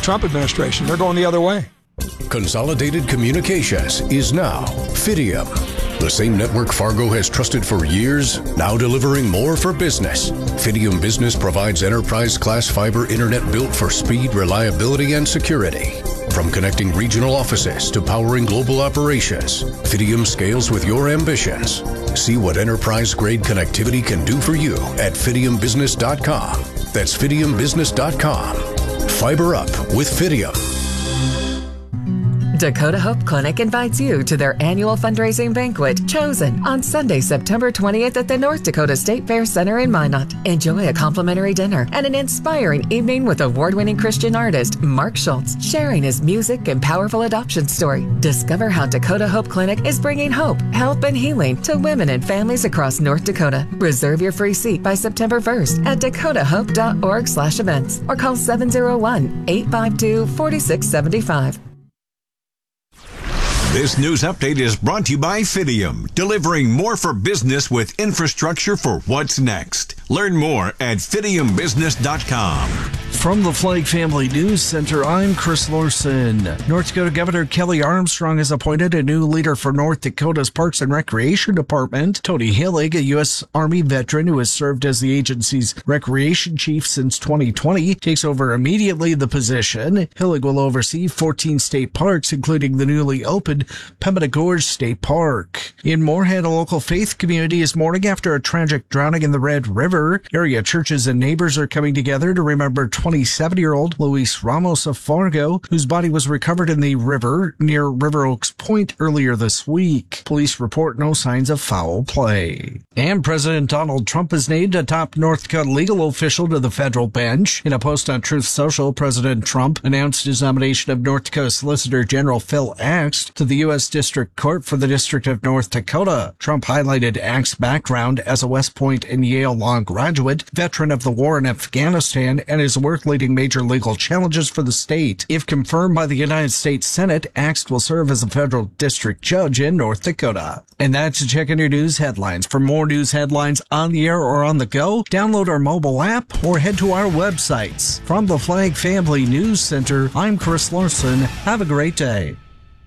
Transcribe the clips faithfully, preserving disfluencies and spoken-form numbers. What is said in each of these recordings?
Trump administration. They're going the other way. Consolidated Communications is now Fidium. The same network Fargo has trusted for years, now delivering more for business. Fidium Business provides enterprise-class fiber internet built for speed, reliability, and security. From connecting regional offices to powering global operations, Fidium scales with your ambitions. See what enterprise-grade connectivity can do for you at fidium business dot com. That's fidium business dot com. Fiber up with Fidium. Dakota Hope Clinic invites you to their annual fundraising banquet, Chosen, on Sunday, September twentieth at the North Dakota State Fair Center in Minot. Enjoy a complimentary dinner and an inspiring evening with award-winning Christian artist Mark Schultz, sharing his music and powerful adoption story. Discover how Dakota Hope Clinic is bringing hope, help, and healing to women and families across North Dakota. Reserve your free seat by September first at dakota hope dot org slash events or call seven oh one, eight five two, four six seven five. This news update is brought to you by Fidium, delivering more for business with infrastructure for what's next. Learn more at fidium business dot com. From the Flagg Family News Center, I'm Chris Larson. North Dakota Governor Kelly Armstrong has appointed a new leader for North Dakota's Parks and Recreation Department. Tony Hillig, a U S Army veteran who has served as the agency's recreation chief since twenty twenty, takes over immediately the position. Hillig will oversee fourteen state parks, including the newly opened Pembina Gorge State Park. In Moorhead, a local faith community is mourning after a tragic drowning in the Red River. Area churches and neighbors are coming together to remember twenty-seven-year-old Luis Ramos of Fargo, whose body was recovered in the river near River Oaks Point earlier this week. Police report no signs of foul play. And President Donald Trump has named a top North Dakota legal official to the federal bench. In a post on Truth Social, President Trump announced his nomination of North Dakota Solicitor General Phil Axt to the U S District Court for the District of North Dakota. Trump highlighted Axt's background as a West Point and Yale Law graduate, veteran of the war in Afghanistan, and his work leading major legal challenges for the state. If confirmed by the United States Senate, Axt will serve as a federal district judge in North Dakota. And that's a check on your news headlines. For more news headlines on the air or on the go, download our mobile app or head to our websites. From the Flagg Family News Center, I'm Chris Larson. Have a great day.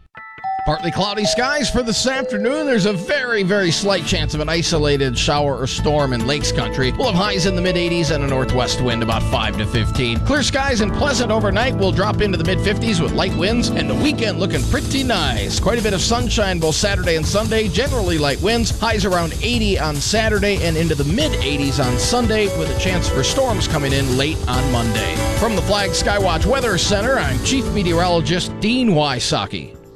Partly cloudy skies for this afternoon. There's a very, very slight chance of an isolated shower or storm in Lakes Country. We'll have highs in the mid eighties and a northwest wind about five to fifteen. Clear skies and pleasant overnight. We'll drop into the mid fifties with light winds, and the weekend looking pretty nice. Quite a bit of sunshine both Saturday and Sunday. Generally light winds. Highs around eighty on Saturday and into the mid eighties on Sunday, with a chance for storms coming in late on Monday. From the Flagg Skywatch Weather Center, I'm Chief Meteorologist Dean Wysocki.